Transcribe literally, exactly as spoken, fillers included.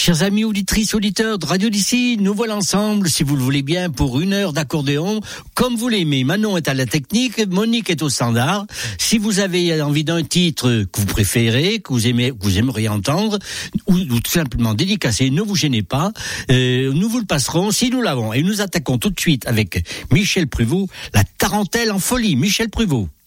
Chers amis auditrices, auditeurs de Radio d'ici, nous voilà ensemble, si vous le voulez bien, pour une heure d'accordéon, comme vous l'aimez. Manon est à la technique, Monique est au standard. Si vous avez envie d'un titre que vous préférez, que vous aimez, que vous aimeriez entendre, ou, ou tout simplement dédicacé, ne vous gênez pas, euh, nous vous le passerons si nous l'avons. Et nous attaquons tout de suite avec Michel Pruvot, la tarentelle en folie. Michel Pruvot.